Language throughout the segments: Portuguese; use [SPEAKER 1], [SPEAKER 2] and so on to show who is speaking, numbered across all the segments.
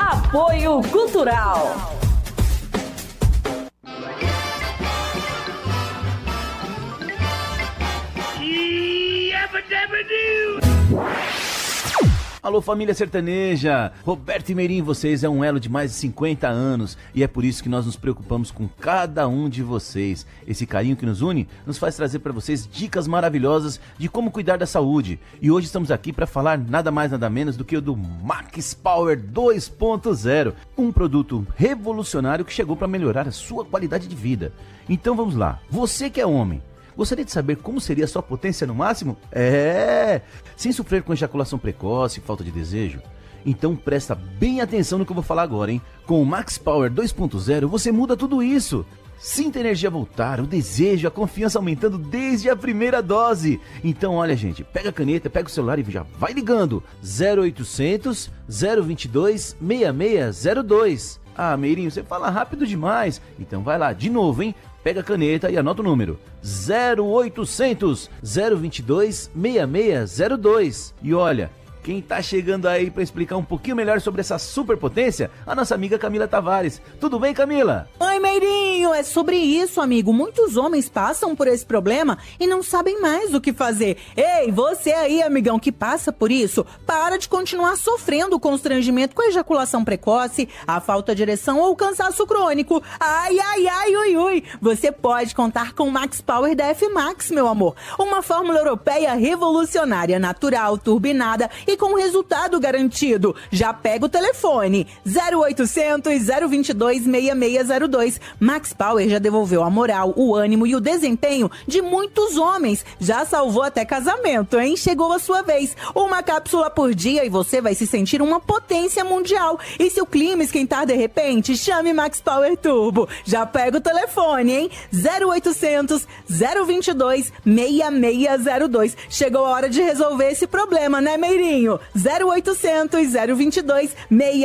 [SPEAKER 1] Apoio Cultural.
[SPEAKER 2] Alô, família sertaneja! Roberto e Meirinho, vocês é um elo de mais de 50 anos e é por isso que nós nos preocupamos com cada um de vocês. Esse carinho que nos une nos faz trazer para vocês dicas maravilhosas de como cuidar da saúde. E hoje estamos aqui para falar nada mais nada menos do que o do Max Power 2.0, um produto revolucionário que chegou para melhorar a sua qualidade de vida. Então vamos lá, você que é homem, gostaria de saber como seria a sua potência no máximo? Sem sofrer com ejaculação precoce e falta de desejo? Então presta bem atenção no que eu vou falar agora, hein? Com o Max Power 2.0 você muda tudo isso. Sinta a energia voltar, o desejo, a confiança aumentando desde a primeira dose. Então olha, gente, pega a caneta, pega o celular e já vai ligando. 0800 022 6602. Ah, Meirinho, você fala rápido demais. Então vai lá, de novo, hein? Pega a caneta e anota o número 0800 022 6602. E olha, quem tá chegando aí para explicar um pouquinho melhor sobre essa superpotência, a nossa amiga Camila Tavares. Tudo bem, Camila?
[SPEAKER 3] Oi, Meirinho, é sobre isso, amigo. Muitos homens passam por esse problema e não sabem mais o que fazer. Ei, você aí, amigão, que passa por isso, para de continuar sofrendo o constrangimento com a ejaculação precoce, a falta de ereção ou o cansaço crônico. Ai, ai, ai, ui, ui. Você pode contar com o Max Power da F-Max, meu amor. Uma fórmula europeia revolucionária, natural, turbinada e com resultado garantido. Já pega o telefone 0800 022 6602. Max Power já devolveu a moral, o ânimo e o desempenho de muitos homens. Já salvou até casamento, hein? Chegou a sua vez. Uma cápsula por dia e você vai se sentir uma potência mundial. E se o clima esquentar de repente, chame Max Power Turbo. Já pega o telefone, hein? 0800 022 6602. Chegou a hora de resolver esse problema, né, Meirinho? 0800 022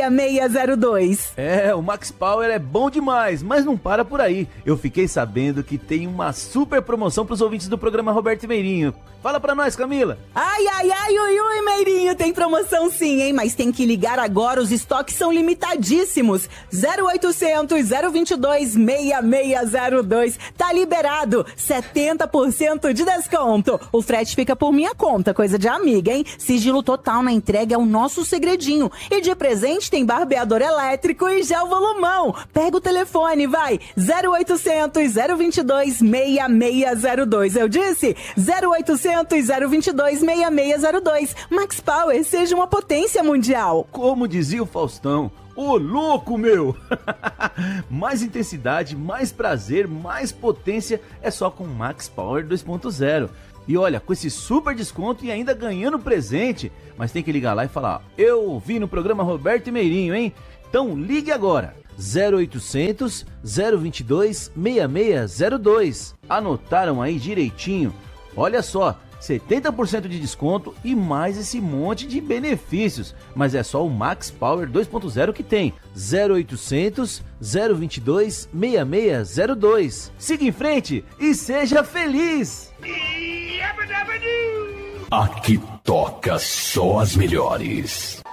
[SPEAKER 3] 6602.
[SPEAKER 2] O Max Power é bom demais, mas não para por aí. Eu fiquei sabendo que tem uma super promoção para os ouvintes do programa Roberto e Meirinho. Fala pra nós, Camila.
[SPEAKER 3] Ai, ai, ai, ui, ui, Meirinho, tem promoção sim, hein? Mas tem que ligar agora, os estoques são limitadíssimos. 0800 022 6602. Tá liberado, 70% de desconto. O frete fica por minha conta, coisa de amiga, hein? Sigilo total na entrega é o nosso segredinho. E de presente tem barbeador elétrico e gel volumão. Pega o telefone, vai. 0800 022 6602. Eu disse 0800 022 6602. Max Power, seja uma potência mundial.
[SPEAKER 2] Como dizia o Faustão, ô louco, meu! Mais intensidade, mais prazer, mais potência é só com Max Power 2.0. E olha, com esse super desconto e ainda ganhando presente. Mas tem que ligar lá e falar, eu ouvi no programa Roberto e Meirinho, hein? Então ligue agora, 0800 022 6602. Anotaram aí direitinho? Olha só, 70% de desconto e mais esse monte de benefícios. Mas é só o Max Power 2.0 que tem. 0800 022 6602. Siga em frente e seja feliz!
[SPEAKER 4] Aqui toca só as melhores.